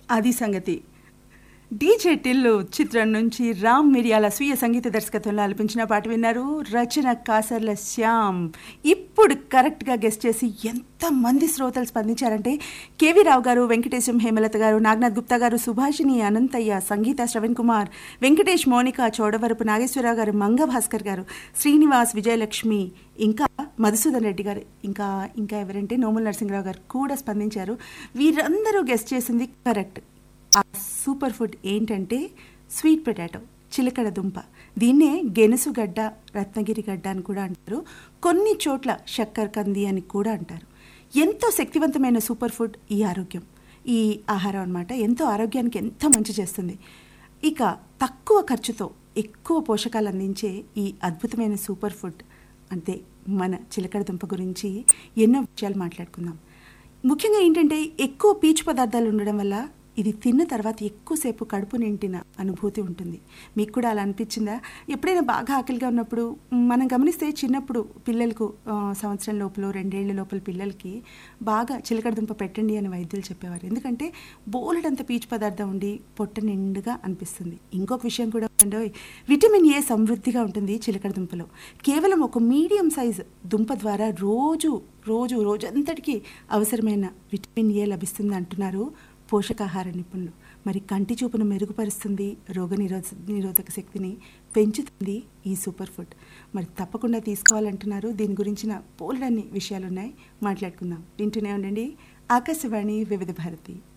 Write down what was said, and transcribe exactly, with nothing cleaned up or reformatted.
అది సంగతి. డీజే టిల్లు చిత్రం నుంచి రామ్ మిరియాల స్వీయ సంగీత దర్శకత్వంలో ఆలపించిన పాట విన్నారు. రచన కాసర్ల శ్యామ్. ఇప్పుడు కరెక్ట్గా గెస్ట్ చేసి ఎంతమంది శ్రోతలు స్పందించారంటే కేవీ రావు గారు, వెంకటేశం, హేమలత గారు, నాగనాథ్ గుప్తా గారు, సుభాషిణి, అనంతయ్య, సంగీత, శ్రవణ్ కుమార్, వెంకటేష్, మౌనిక, చోడవరపు నాగేశ్వరరావు గారు, మంగ భాస్కర్ గారు, శ్రీనివాస్, విజయలక్ష్మి, ఇంకా మధుసూదన్ రెడ్డి గారు, ఇంకా ఇంకా ఎవరంటే నోముల నరసింహరావు గారు కూడా స్పందించారు. వీరందరూ గెస్ట్ చేసింది కరెక్ట్. ఆ సూపర్ ఫుడ్ ఏంటంటే స్వీట్ పొటాటో, చిలకడ దుంప. దీన్నే గెనుసు గడ్డ, రత్నగిరి గడ్డ అని కూడా అంటారు. కొన్ని చోట్ల శక్కర్ కంది అని కూడా అంటారు. ఎంతో శక్తివంతమైన సూపర్ ఫుడ్ ఈ ఆరోగ్యం, ఈ ఆహారం అన్నమాట. ఎంతో ఆరోగ్యానికి ఎంతో మంచి చేస్తుంది. ఇక తక్కువ ఖర్చుతో ఎక్కువ పోషకాలు అందించే ఈ అద్భుతమైన సూపర్ ఫుడ్ అంటే మన చిలకడ దుంప గురించి ఎన్నో విషయాలు మాట్లాడుకుందాం. ముఖ్యంగా ఏంటంటే ఎక్కువ పీచు పదార్థాలు ఉండడం వల్ల ఇది తిన్న తర్వాత ఎక్కువసేపు కడుపు నిండిన అనుభూతి ఉంటుంది. మీకు కూడా అలా అనిపించిందా? ఎప్పుడైనా బాగా ఆకలిగా ఉన్నప్పుడు మనం గమనిస్తే చిన్నప్పుడు పిల్లలకు సంవత్సరం లోపల రెండేళ్ల లోపల పిల్లలకి బాగా చిలకడదుంప పెట్టండి అని వైద్యులు చెప్పేవారు. ఎందుకంటే బోలెడంత పీచు పదార్థం ఉండి పొట్ట నిండుగా అనిపిస్తుంది. ఇంకొక విషయం కూడా ఉండే, విటమిన్ ఏ సమృద్ధిగా ఉంటుంది చిలకడదుంపలో. కేవలం ఒక మీడియం సైజ్ దుంప ద్వారా రోజు రోజు రోజంతటికి అవసరమైన విటమిన్ ఏ లభిస్తుంది అంటున్నారు పోషకాహార నిపుణులు. మరి కంటి చూపును మెరుగుపరుస్తుంది, రోగ నిరోధ నిరోధక శక్తిని పెంచుతుంది ఈ సూపర్ ఫుడ్. మరి తప్పకుండా తీసుకోవాలంటున్నారు. దీని గురించిన బోలెడన్ని విషయాలు ఉన్నాయి, మాట్లాడుకుందాం. వింటూనే ఉండండి ఆకాశవాణి వివిధ భారతి.